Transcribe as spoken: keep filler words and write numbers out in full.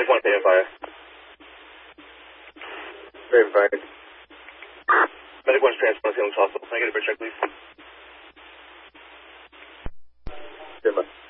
Medic one, stand fire. Stand fire. Medic one's transport, Salem Hospital. Can I get a bridge check, please? Stand by.